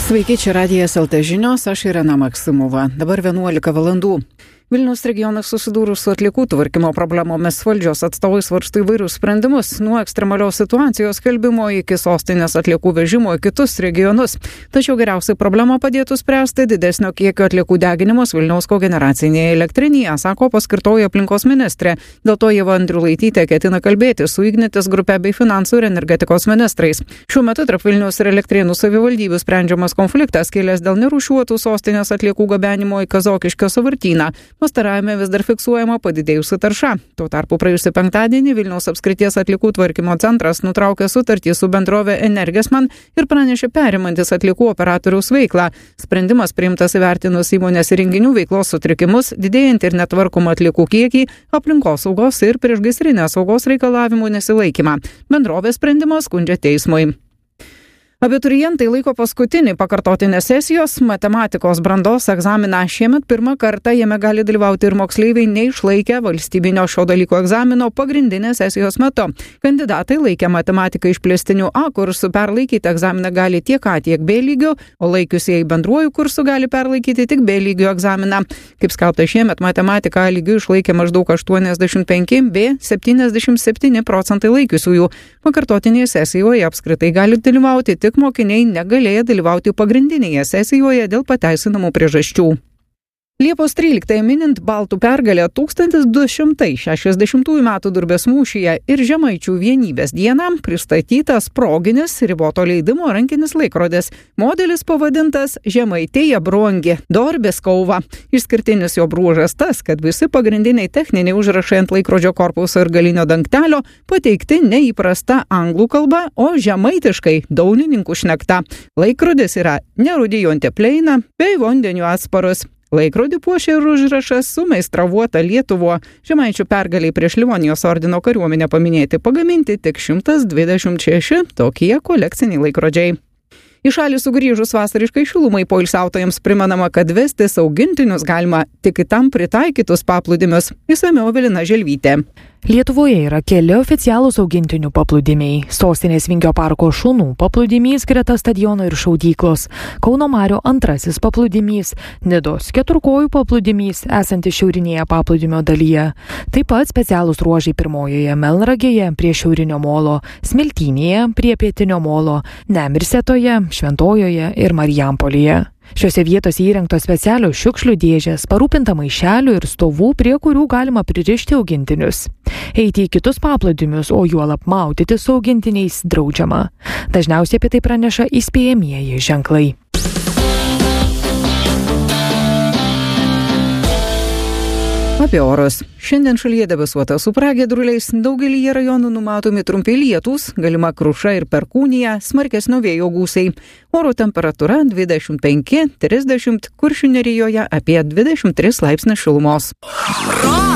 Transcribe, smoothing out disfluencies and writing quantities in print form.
Sveiki, čia Radijas LT žinios, aš Irena Maksimova. Dabar 11 valandų. Vilniaus regionas susidūrus su atliekų tvarkymo problemomis, valdžios atstovai svarsto įvairius sprendimus, nuo ekstremalios situacijos skelbimo iki sostinės atliekų vežimo į kitus regionus. Tačiau geriausiai problemą padėtų spręsti didesnio kiekio atliekų deginimus Vilniaus kogeneracinėje elektrinėje, sako paskirtoji aplinkos ministrė. Dėl to Ieva Andriulaitytė ketina kalbėti su Ignitis grupe bei finansų ir energetikos ministrais. Šiuo metu tarp Vilniaus ir Elektrėnų savivaldybių sprendžiamas konfliktas kilęs dėl nerūšiuotų sostinės atliekų gabenimo į Kazokiškio sąvartyną. Pastarajame vis dar fiksuojama padidėjusi tarša. Tuo tarpu praėjusį penktadienį Vilniaus apskrities atliekų tvarkymo centras nutraukė sutartį su bendrove Energesman ir pranešė perimantis atliekų operatoriaus veiklą. Sprendimas priimtas įvertinus įmonės įrenginių veiklos sutrikimus, didėjantį ir netvarkomą atliekų kiekį, aplinkosaugos ir priešgaisrinės saugos reikalavimų nesilaikymą. Bendrovės sprendimą skundžia teismui. Abiturientai laiko paskutinį pakartotinės sesijos matematikos brandos egzaminą. Šiemet pirmą kartą jame gali dalyvauti ir moksleiviai neišlaikę valstybinio šio dalyko egzamino pagrindinės sesijos metu. Kandidatai laikę matematiką išplėstiniu A kursu perlaikyti egzaminą gali tiek A, tiek B lygiu, o laikiusieji bendruoju kursu gali perlaikyti tik B lygio egzaminą. Kaip skelbta, šiemet matematiką A lygiu išlaikė maždaug 85, B 77% laikiusiųjų. Pakartotinėje sesijoje apskritai gali dalyvauti tik mokiniai negalėjo dalyvauti pagrindinėje sesijoje dėl pateisinamų priežasčių. Liepos 13 minint Baltų pergalę 1260 metų Durbės mūšyje ir Žemaičių vienybės dieną pristatytas proginis riboto leidimo rankinis laikrodis. Modelis pavadintas Žemaitėja Brongi Dorbės kauva. Išskirtinis jo bruožas tas, kad visi pagrindiniai techniniai užrašai ant laikrodžio korpuso ir galinio dangtelio pateikti neįprasta anglų kalba, o žemaitiškai daunininkų šnekta. Laikrodis yra nerūdijuojantį pleiną bei vandeniu atsparus. Laikrodį puošia ir užrašas sumeistravuota Lietuvo. Žemaičių pergaliai prieš Livonijos ordino kariuomenę paminėti pagaminti tik 126 tokie kolekciniai laikrodžiai. Į šalį sugrįžus vasariškai šilumai poilsiautojams primenama, kad vestis augintinius galima tik į tam pritaikytus paplūdimius. Išsamiau Evelina Želvytė. Lietuvoje yra keli oficialūs augintinių paplūdimiai. Sostinės Vingio parko šunų paplūdimys greta stadiono ir šaudyklos, Kauno Marių antrasis paplūdimys, Nidos keturkojų paplūdimys esantis šiaurinėje paplūdimio dalyje. Taip pat specialūs ruožai pirmojoje Melnragėje prie šiaurinio molo, Smiltynėje prie pietinio molo, Nemirsetoje, Šventojoje ir Marijampolėje. Šiose vietose įrengtos specialios šiukšlių dėžės, parūpinta maišelių ir stovų, prie kurių galima pririšti augintinius. Eiti į kitus paplūdimius, o juolab maudyti su augintiniais draudžiama. Dažniausiai apie tai praneša įspėjamieji ženklai. Apie orus. Šiandien šalyje debesuota su pragiedruliais, daugelyje rajonų numatomi trumpi lietūs, galima kruša ir perkūnija, smarkesnio vėjo gūsiai. Oro temperatūra 25-30, Kuršių nerijoje apie 23 laipsnius šilumos.